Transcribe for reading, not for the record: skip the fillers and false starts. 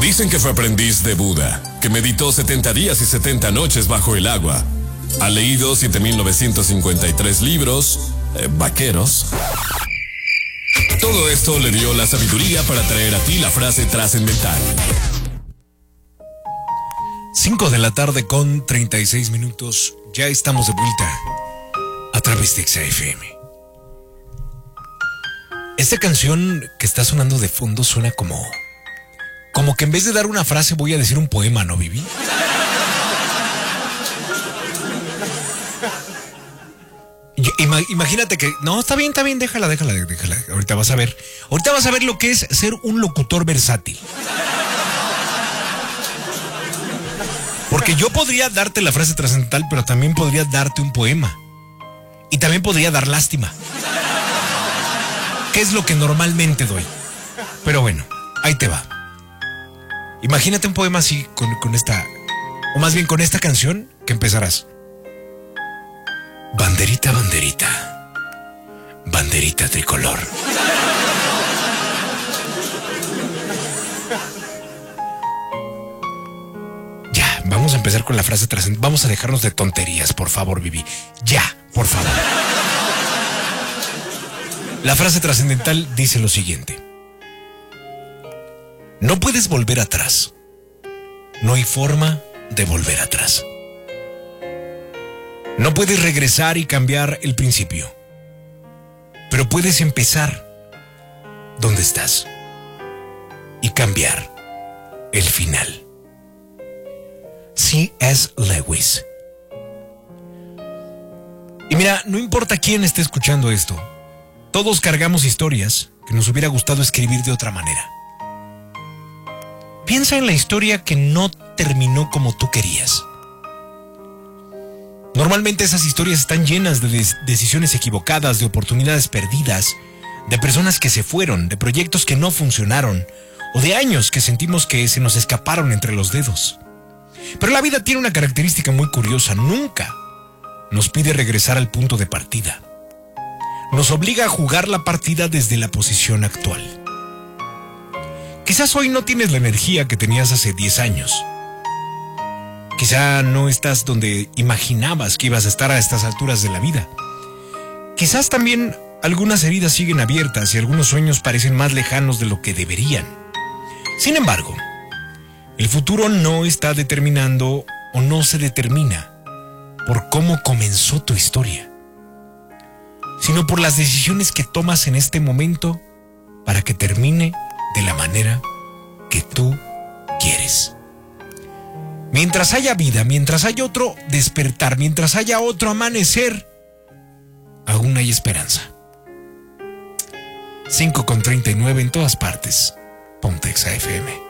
Dicen que fue aprendiz de Buda, que meditó 70 días y 70 noches bajo el agua. Ha leído 7.953 libros, vaqueros. Todo esto le dio la sabiduría para traer a ti la frase trascendental. 5 de la tarde con 36 minutos. Ya estamos de vuelta a través de XFM. Esta canción que está sonando de fondo suena como que en vez de dar una frase voy a decir un poema, ¿no, Vivi? Imagínate que... No, está bien, déjala. Ahorita vas a ver lo que es ser un locutor versátil. Porque yo podría darte la frase trascendental, pero también podría darte un poema. Y también podría dar lástima. ¿Qué es lo que normalmente doy? Pero bueno, ahí te va. Imagínate un poema así con esta... O más bien con esta canción que empezarás. Banderita, banderita, banderita tricolor. Ya, vamos a empezar con la frase trascendental. Vamos a dejarnos de tonterías, por favor, Vivi. Ya, por favor. La frase trascendental dice lo siguiente. No puedes volver atrás. No hay forma de volver atrás. No puedes regresar y cambiar el principio, pero puedes empezar donde estás y cambiar el final. C.S. Lewis. Y mira, no importa quién esté escuchando esto, todos cargamos historias que nos hubiera gustado escribir de otra manera. Piensa en la historia que no terminó como tú querías. Normalmente esas historias están llenas de decisiones equivocadas, de oportunidades perdidas, de personas que se fueron, de proyectos que no funcionaron, o de años que sentimos que se nos escaparon entre los dedos. Pero la vida tiene una característica muy curiosa. Nunca nos pide regresar al punto de partida. Nos obliga a jugar la partida desde la posición actual. Quizás hoy no tienes la energía que tenías hace 10 años. Quizá no estás donde imaginabas que ibas a estar a estas alturas de la vida. Quizás también algunas heridas siguen abiertas y algunos sueños parecen más lejanos de lo que deberían. Sin embargo, el futuro no está determinando o no se determina por cómo comenzó tu historia, sino por las decisiones que tomas en este momento para que termine de la manera que tú quieres. Mientras haya vida, mientras haya otro despertar, mientras haya otro amanecer, aún hay esperanza. 5:39 en todas partes. Ponte XFM.